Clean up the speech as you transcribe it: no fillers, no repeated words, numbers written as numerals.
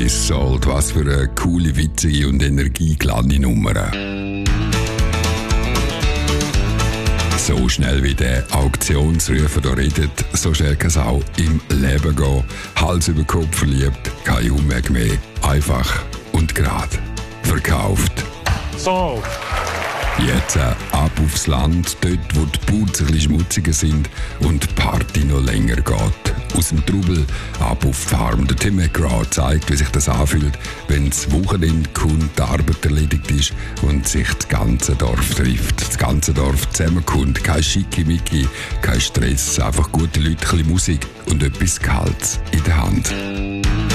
is Sold, was für eine coole, witzige und energiegeladene Nummer. So schnell wie der Auktionsrufer hier redet, so schnell kann es auch im Leben gehen. Hals über Kopf verliebt, kein Umweg mehr. Einfach und gerade. Verkauft. So. Jetzt ab aufs Land, dort wo die Boots ein bisschen schmutziger sind und die Party noch länger geht. Aus dem Trubel ab auf die Farm. Der Tim McGraw zeigt, wie sich das anfühlt, wenn das Wochenende kommt, die Arbeit erledigt ist und sich das ganze Dorf trifft. Das ganze Dorf zusammenkommt. Kein Schickimicki, kein Stress, einfach gute Leute, ein bisschen Musik und etwas Kaltes in der Hand.